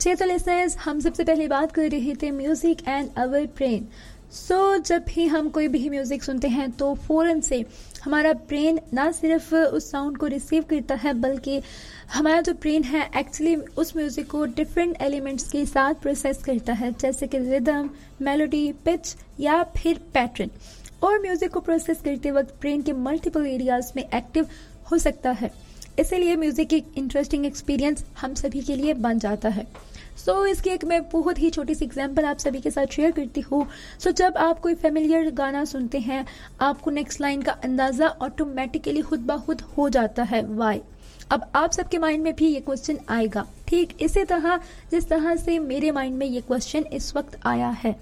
तो लिसनर्स, हम सबसे पहले बात कर रहे थे म्यूजिक एंड अवर ब्रेन। जब भी हम कोई भी म्यूजिक सुनते हैं तो फौरन से हमारा ब्रेन ना सिर्फ उस साउंड को रिसीव करता है, बल्कि हमारा जो ब्रेन है एक्चुअली उस म्यूजिक को डिफरेंट एलिमेंट्स के साथ प्रोसेस करता है, जैसे कि रिदम, मेलोडी, पिच या फिर पैटर्न। और म्यूजिक को प्रोसेस करते वक्त ब्रेन के मल्टीपल एरियाज में एक्टिव हो सकता है, इसीलिए म्यूजिक एक इंटरेस्टिंग एक्सपीरियंस हम सभी के लिए बन जाता है। इसकी एक मैं बहुत ही छोटी सी एग्जांपल आप सभी के साथ शेयर करती हूँ। जब आप कोई फेमिलियर गाना सुनते हैं, आपको नेक्स्ट लाइन का अंदाजा ऑटोमेटिकली खुद ब खुद हो जाता है, वाई। अब आप सबके माइंड में भी ये क्वेश्चन आएगा, ठीक इसी तरह जिस तरह से मेरे माइंड में ये क्वेश्चन इस वक्त आया है।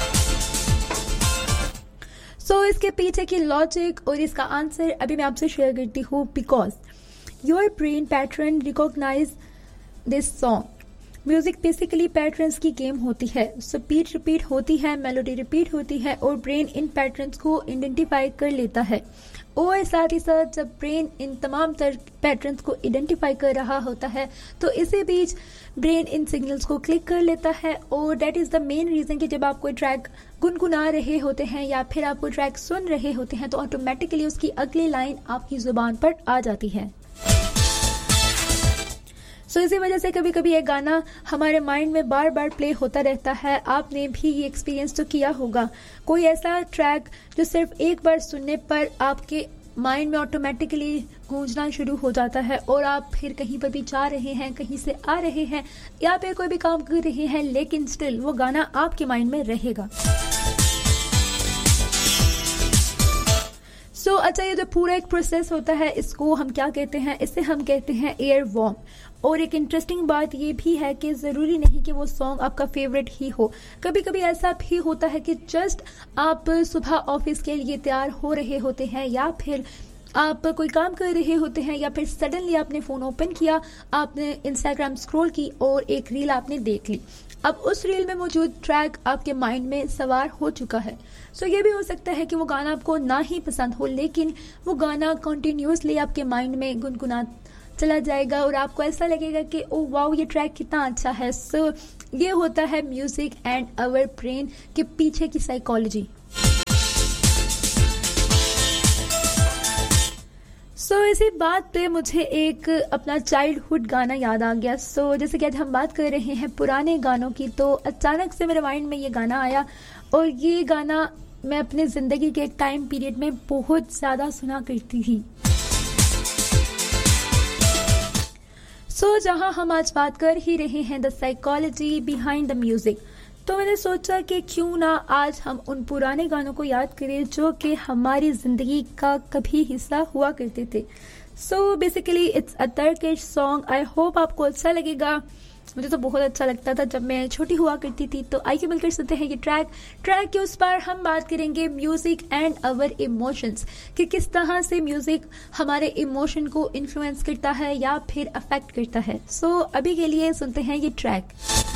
इसके पीछे की लॉजिक और इसका आंसर अभी मैं आपसे शेयर करती हूँ। Because your brain pattern recognise this song. Music basically patterns की गेम होती है। बीट रिपीट होती है, मेलोडी रिपीट होती है और ब्रेन इन पैटर्न्स को आइडेंटिफाई कर लेता है। और साथ ही साथ जब ब्रेन इन तमाम पैटर्न्स को आइडेंटिफाई कर रहा होता है तो इसी बीच ब्रेन इन सिग्नल्स को क्लिक कर लेता है। और that is the main reason कि जब आप कोई ट्रैक गुनगुना रहे होते हैं या फिर आप कोई ट्रैक सुन रहे होते हैं तो ऑटोमेटिकली उसकी अगली लाइन आपकी जुबान पर आ जाती है। इसी वजह से कभी कभी ये गाना हमारे माइंड में बार बार प्ले होता रहता है। आपने भी ये एक्सपीरियंस तो किया होगा, कोई ऐसा ट्रैक जो सिर्फ एक बार सुनने पर आपके माइंड में ऑटोमेटिकली गूंजना शुरू हो जाता है और आप फिर कहीं पर भी जा रहे हैं, कहीं से आ रहे हैं या फिर कोई भी काम कर रहे हैं, लेकिन स्टिल वो गाना आपके माइंड में रहेगा। अच्छा, ये जो पूरा एक प्रोसेस होता है इसको हम क्या कहते हैं? इसे हम कहते हैं एयर वॉर्म। और एक इंटरेस्टिंग बात ये भी है कि जरूरी नहीं कि वो सॉन्ग आपका फेवरेट ही हो। कभी कभी ऐसा भी होता है कि जस्ट आप सुबह ऑफिस के लिए तैयार हो रहे होते हैं या फिर आप कोई काम कर रहे होते हैं या फिर सडनली आपने फोन ओपन किया, आपने इंस्टाग्राम स्क्रॉल की और एक रील आपने देख ली। अब उस रील में मौजूद ट्रैक आपके माइंड में सवार हो चुका है। ये भी हो सकता है कि वो गाना आपको ना ही पसंद हो, लेकिन वो गाना कंटिन्यूअसली आपके माइंड में गुनगुना चला जाएगा और आपको ऐसा लगेगा कि ओ वाओ, ये ट्रैक कितना अच्छा है। ये होता है म्यूजिक एंड आवर ब्रेन के पीछे की साइकोलॉजी। इसी बात पे मुझे एक अपना चाइल्डहुड गाना याद आ गया। जैसे कि आज हम बात कर रहे हैं पुराने गानों की, तो अचानक से मेरे माइंड में ये गाना आया और ये गाना मैं अपने जिंदगी के एक टाइम पीरियड में बहुत ज्यादा सुना करती थी। जहां हम आज बात कर ही रहे हैं the psychology behind the music, तो मैंने सोचा कि क्यों ना आज हम उन पुराने गानों को याद करें जो कि हमारी जिंदगी का कभी हिस्सा हुआ करते थे। Basically it's a Turkish song. I hope आपको अच्छा लगेगा। मुझे तो बहुत अच्छा लगता था जब मैं छोटी हुआ करती थी। तो आइए मिलकर सुनते हैं ये ट्रैक के उस पर हम बात करेंगे म्यूजिक एंड अवर इमोशंस, कि किस तरह से म्यूजिक हमारे इमोशन को इन्फ्लुएंस करता है या फिर अफेक्ट करता है। अभी के लिए सुनते हैं ये ट्रैक।